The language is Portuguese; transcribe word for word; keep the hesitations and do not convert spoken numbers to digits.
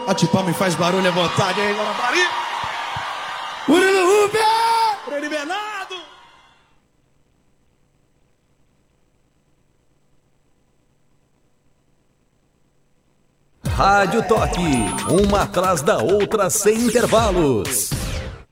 Bate palma e faz barulho à vontade aí, Guarapari. Murilo Rubens! Frei Bernardo! Rádio Toque, uma atrás da outra sem intervalos.